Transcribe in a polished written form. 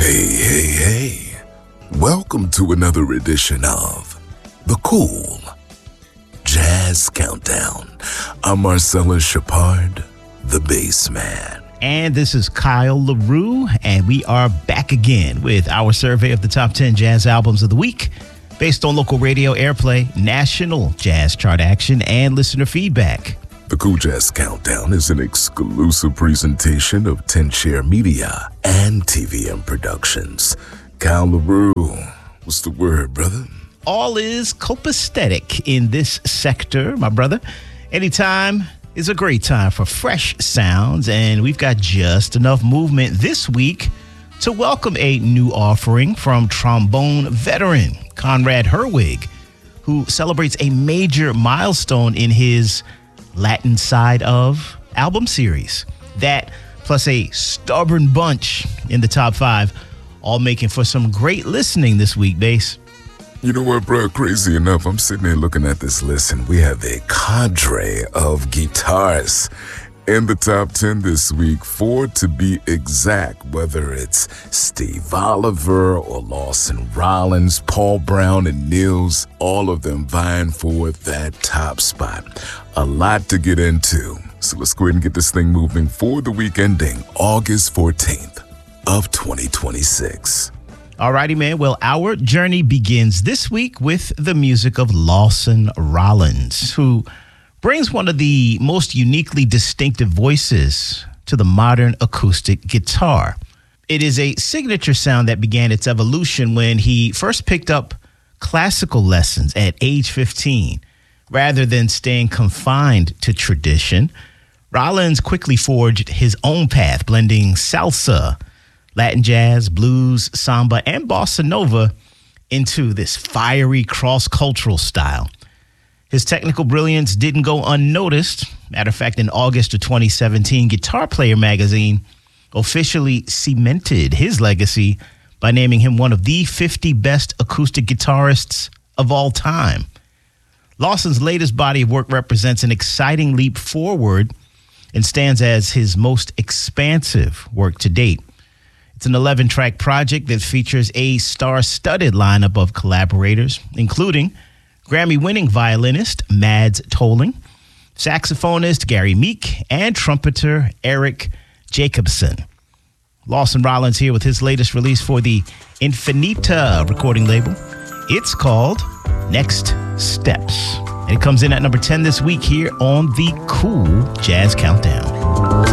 Hey. Welcome to another edition of The Cool Jazz Countdown. I'm Marcellus Shepard, the bass man. And this is Kyle LaRue, and we are back again with our survey of the top 10 jazz albums of the week based on local radio airplay, national jazz chart action, and listener feedback. The Cool Jazz Countdown is an exclusive presentation of 10 Share Media and TVM Productions. Kyle LaRue, what's the word, brother? All is copacetic in this sector, my brother. Anytime is a great time for fresh sounds, and we've got just enough movement this week to welcome a new offering from trombone veteran Conrad Herwig, who celebrates a major milestone in his Latin Side of album series. That plus a stubborn bunch in the top 5, all making for some great listening this week, bass. You know what, bro? Crazy enough, I'm sitting here looking at this list, and we have a cadre of guitarists in the top 10 this week, 4 to be exact, whether it's Steve Oliver or Lawson Rollins, Paul Brown and Nils, all of them vying for that top spot. A lot to get into, so let's go ahead and get this thing moving for the week ending August 14th of 2026. Alrighty, man. Well, our journey begins this week with the music of Lawson Rollins, who brings one of the most uniquely distinctive voices to the modern acoustic guitar. It is a signature sound that began its evolution when he first picked up classical lessons at age 15. Rather than staying confined to tradition, Rollins quickly forged his own path, blending salsa, Latin jazz, blues, samba, and bossa nova into this fiery cross-cultural style. His technical brilliance didn't go unnoticed. Matter of fact, in August of 2017, Guitar Player magazine officially cemented his legacy by naming him one of the 50 best acoustic guitarists of all time. Lawson's latest body of work represents an exciting leap forward and stands as his most expansive work to date. It's an 11-track project that features a star-studded lineup of collaborators, including Grammy-winning violinist Mads Tolling, saxophonist Gary Meek, and trumpeter Eric Jacobson. Lawson Rollins here with his latest release for the Infinita recording label. It's called Next Steps. And it comes in at number 10 this week here on the Cool Jazz Countdown.